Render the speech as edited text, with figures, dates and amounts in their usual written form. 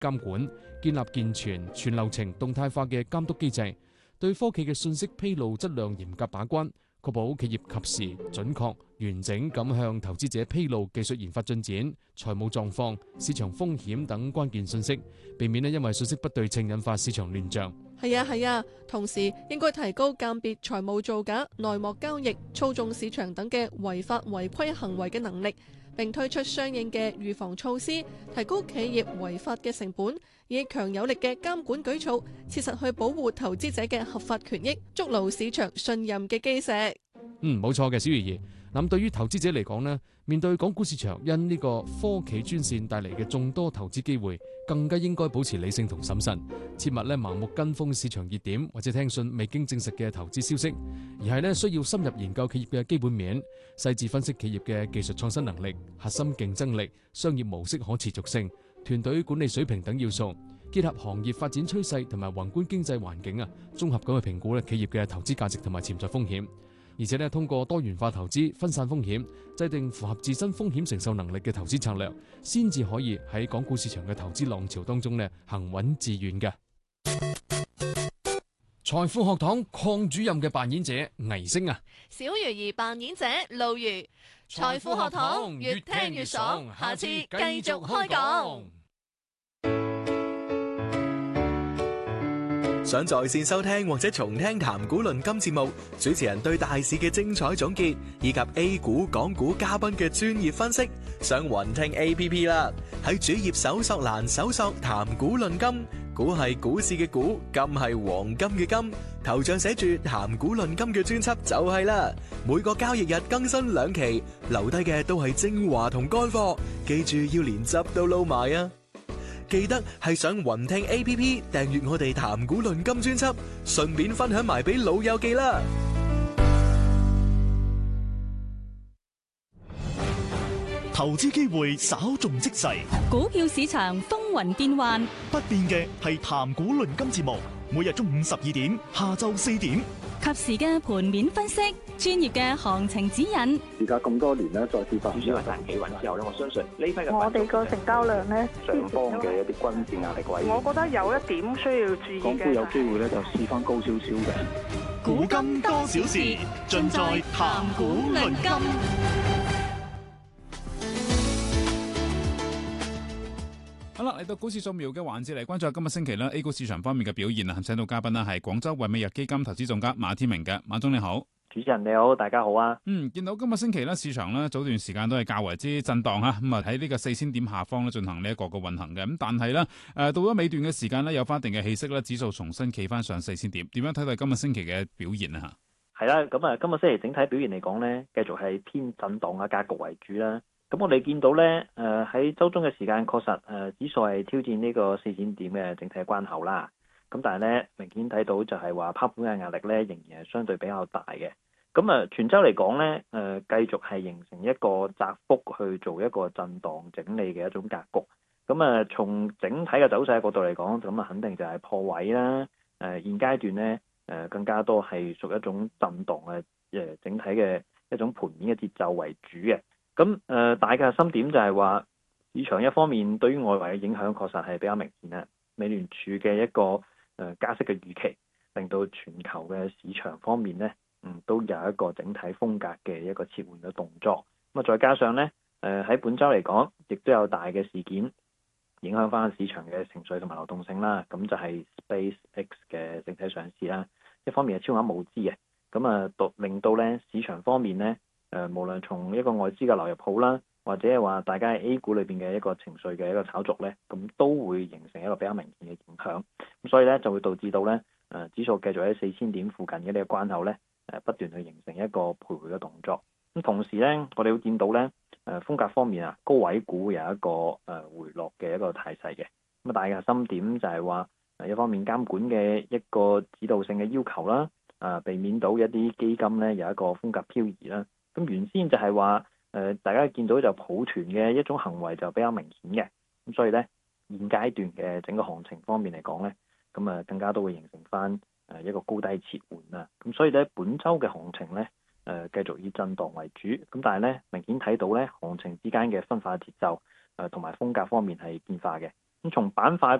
監管，建立健全、全流程、動態化嘅監督機制，對科技嘅信息披露質量嚴格把關，確保企業及時、準確、完整咁向投資者披露技術研發進展、財務狀況、市場風險等關鍵信息，避免因為信息不對稱引發市場亂象。 係啊，同時應該提高鑑別財務造假、內幕交易、操縱市場等嘅違法違規行為嘅能力，並推出相應嘅預防措施，提高企業違法嘅成本，以強有力嘅監管舉措，切實去保護投資者嘅合法權益，築牢市場信任嘅基石。 冇錯嘅，小魚兒。咁對於投資者嚟講呢，面對港股市場因呢個科企專線帶嚟嘅眾多投資機會，更加應該保持理性同審慎，切勿盲目跟風市場熱點或者聽信未經證實嘅投資消息，而係需要深入研究企業嘅基本面，細緻分析企業嘅技術創新能力、核心競爭力、商業模式可持續性、團隊管理水平等要素，結合行業發展趨勢同埋宏觀經濟環境綜合咁去評估企業嘅投資價值同埋潛在風險。而且通過多元化投資、分散風險，制定符合自身風險承受能力嘅投資策略，先至可以喺港股市場嘅投資浪潮當中行穩致遠嘅。財富學堂鄺主任嘅扮演者倪星小魚兒扮演者路如。財富學堂越聽越爽，下次繼續開講。 想在線收聽或者重聽談股論金節目，主持人對大市嘅精彩總結，以及 A 股、港股嘉賓嘅專業分析，上雲聽 APP 啦。喺主頁搜索欄搜索談股論金，股係股市嘅股，金係黃金嘅金，頭像寫住談股論金嘅專輯就係啦。每個交易日更新2期，留低嘅都係精華同乾貨，記住要連汁都撈埋啊！記得係上雲聽 APP 訂閱我哋談股論金專輯，順便分享埋俾老友記啦。 投資機會稍縱即逝， 股票市場風雲變幻， 不變嘅係談股論金節目，每日中午12點，下晝4點， 及時嘅盤面分析，專業嘅行情指引。 而家咁多年咧，再次發展彈企穩之後咧，我相信呢批嘅我哋個成交量咧， 上方嘅一啲均線壓力位， 我覺得有一點需要注意嘅。 港股有機會咧，就試翻高少少嘅。 古今多少事，盡在談股論金。 好啦，嚟到股市掃描嘅環節嚟關注下今日星期 A 股市場方面嘅表現啊！請到嘉賓啦，係廣州惠美藥基金投資總監馬天明嘅。馬總你好。 主持人你好，大家好啊！ 見到今日星期市場早段時間都係較為之震盪吓，咁啊喺呢個4000點下方進行呢一個嘅運行嘅，咁但係到咗尾段嘅時間有翻一定嘅氣息指數重新企翻上4000點，點樣睇到今日星期嘅表現啊？ 係啦，咁啊，今日星期整體表現嚟講呢，繼續係偏震盪嘅格局為主啦。咁我哋見到呢，喺周中嘅時間確實指數係挑戰呢個4000點嘅整體關口啦。咁但係呢，明顯睇到就係話拋盤嘅壓力呢，仍然係相對比較大嘅。咁全周嚟講呢，繼續係形成一個窄幅去做一個震盪整理嘅一種格局。咁從整體嘅走勢角度嚟講，咁肯定就係破位啦。現階段呢，更加多係屬一種震盪嘅整體嘅一種盤面嘅節奏為主嘅。咁大嘅核心點就係話，市場一方面對於外圍嘅影響確實係比較明顯啦。美聯儲嘅一個加息嘅預期，令到全球嘅市場方面呢，都有一個整體風格嘅一個切換嘅動作。咁再加上呢，喺本週嚟講，亦都有大嘅事件影響翻市場嘅情緒同埋流動性啦。咁就係 SpaceX 嘅整體上市啦，一方面係超額募資嘅，咁令到呢市場方面呢，無論從一個外資嘅流入好啦，或者係話大家喺 A 股裏邊嘅一個情緒嘅一個炒作呢，咁都會形成一個比較明顯嘅影響。咁所以呢，就會導致到呢指數繼續喺4000點附近嘅呢個關口呢，不斷去形成一個徘徊嘅動作。咁同時呢，我哋會見到呢風格方面高位股有一個回落嘅一個態勢嘅。咁大嘅核心點就係話一方面監管嘅一個指導性嘅要求啦，避免到一啲基金呢有一個風格漂移啦。咁原先就係話大家見到就抱團嘅一種行為就比較明顯嘅。咁所以呢，現階段嘅整個行情方面嚟講呢，咁更加都會形成翻一個高低切換啦。咁所以呢，本週嘅行情呢，繼續以震盪為主。咁但係呢，明顯睇到呢，行情之間嘅分化節奏同埋風格方面係變化嘅。 咁從板塊